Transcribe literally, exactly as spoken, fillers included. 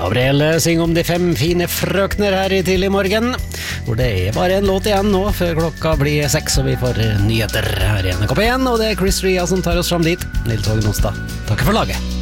Gabriel synger om de fem fine frøkner her i tidlig morgen, hvor det er bare en låt igjen nå før klokka blir seks, og vi får nyheter her i N K P en, og det er Chris Ria som tar oss fram dit. Nils Hågen Onsdag, takk for laget.